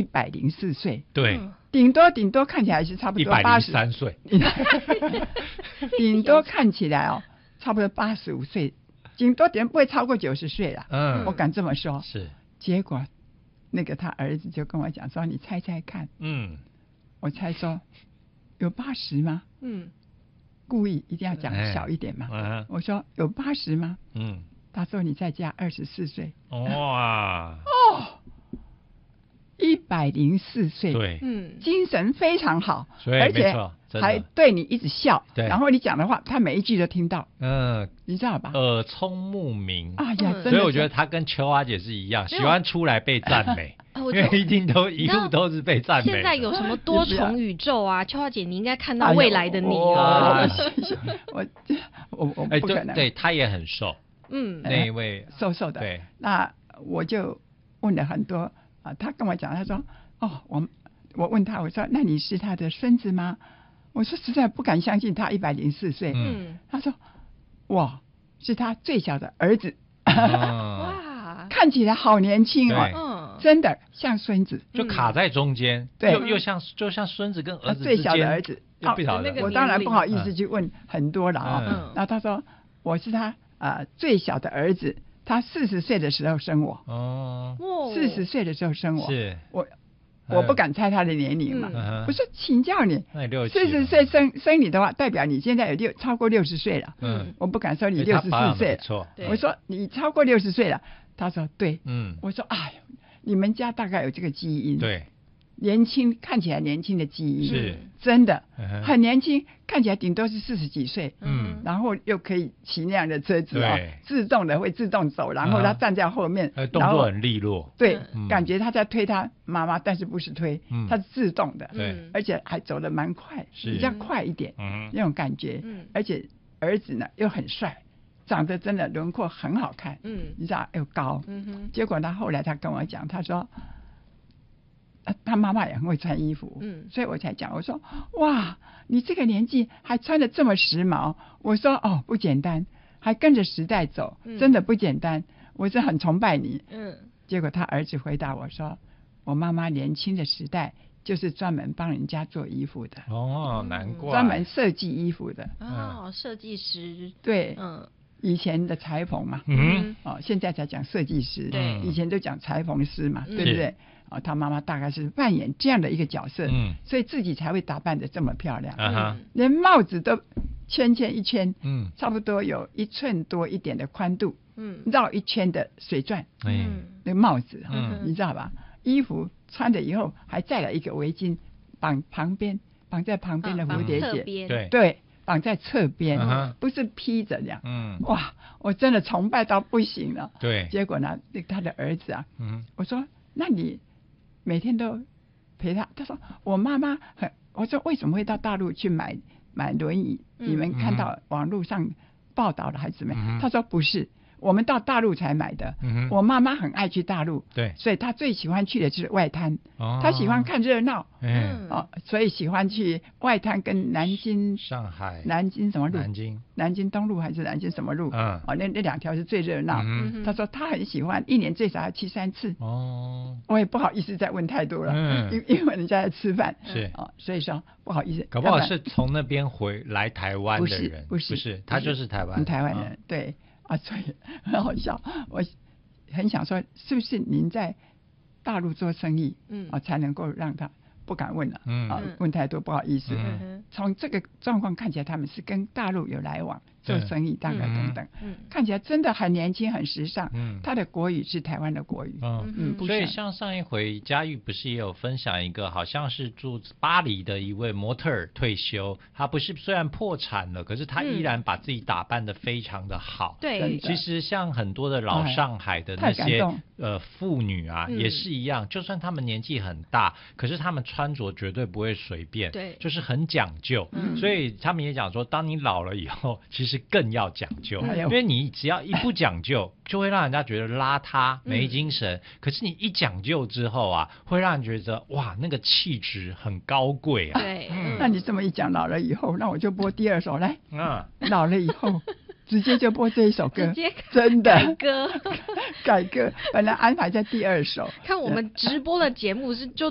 104岁， 对， 顶多看起来是差不多 103岁， 顶多看起来差不多85岁，顶多点不会超过90岁了。我敢这么说。 是， 结果那个他儿子就跟我讲说：“你猜猜看。”我猜说有80吗？故意一定要讲小一点嘛。我说有80吗？他说你再加24岁。 哇 ！104岁， 对， 精神非常好， 而且还对你一直笑，然后你讲的话，他每一句都听到，你知道吧？ 耳聪目明。 哎呀， 所以我觉得他跟秋花姐是一样，喜欢出来被赞美，因为一路都是被赞美。 现在有什么多重宇宙啊？秋花姐，你应该看到未来的你了。 我不可能。 对，他也很瘦，那一位瘦瘦的。 对， 那我就问了很多。他跟我讲，他说：“我问他，我说那你是他的孙子吗？”我说实在不敢相信，他104岁。他说：“哇，是他最小的儿子。”哇，看起来好年轻哦，真的像孙子， 就卡在中间， 对， 又像孙子跟儿子最小的儿子。 我当然不好意思去问很多了然后他说：“我是他最小的儿子。”他40岁的时候生我，40岁的时候生我， 是我不敢猜他的年龄嘛。我说请教你，40岁生你的话，代表你现在有超过60岁了。我不敢说你64岁了。我说你超过60岁了。他说对。我说哎，你们家大概有这个基因。 对。 年轻，看起来年轻的基因是真的很年轻，看起来顶多是40几岁，然后又可以骑那样的车子自动的会自动走，然后他站在后面， 动作很利落， 对，感觉他在推他妈妈，但是不是推，他是自动的， 对， 而且还走得蛮快，比较快一点，那种感觉，而且儿子呢又很帅，长得真的轮廓很好看，你知道又高，结果他后来他跟我讲，他说。他妈妈也很会穿衣服，所以我才讲，我说哇，你这个年纪还穿得这么时髦，我说不简单，还跟着时代走，真的不简单，我是很崇拜你。结果他儿子回答我说，我妈妈年轻的时代就是专门帮人家做衣服的。 难怪， 专门设计衣服的。 设计师。 对，以前的裁缝嘛，现在才讲设计师，以前都讲裁缝师嘛，对不对？他妈妈大概是扮演这样的一个角色，所以自己才会打扮得这么漂亮，连帽子都圈一圈，差不多有1寸多一点的宽度，绕一圈的水钻，那帽子，你知道吧？衣服穿了以后还再来一个围巾，绑在旁边的蝴蝶结，对，绑在侧边，不是披着这样，哇，我真的崇拜到不行了。 对， 结果呢，他的儿子啊，我说那你每天都陪他，他说我妈妈我说为什么会到大陆去买轮椅？你们看到网络上报道了还是怎么样？他说不是，我们到大陆才买的。我妈妈很爱去大陆， 对， 所以她最喜欢去的就是外滩，她喜欢看热闹，所以喜欢去外滩跟南京、 上海、 南京什么路？南京东路还是南京什么路？那2条是最热闹。她说她很喜欢，1年最少要去3次。我也不好意思再问太多了，因为人家在吃饭， 是所以说不好意思。 搞不好是从那边回来台湾的人，不是，他就是台湾人，对。所以很好笑，我很想说，是不是您在大陆做生意，才能够让他不敢问了，问太多不好意思。从这个状况看起来，他们是跟大陆有来往，做生意大概等等，看起来真的很年轻很时尚。他的国语是台湾的国语。 所以像上一回嘉玉不是也有分享一个，好像是住巴黎的一位模特儿退休，他不是虽然破产了，可是他依然把自己打扮得非常的好。 对， 其实像很多的老上海的那些妇女啊，也是一样，就算他们年纪很大，可是他们穿着绝对不会随便， 对， 就是很讲究。所以他们也讲说，当你老了以后，其实更要讲究，因为你只要一不讲究，就会让人家觉得邋遢没精神。可是你一讲究之后啊，会让人觉得哇，那个气质很高贵啊。 对， 那你这么一讲，老了以后，那我就播第2首来。老了以后直接就播这一首歌，真的改歌，本来安排在第2首。 看我们直播的节目是就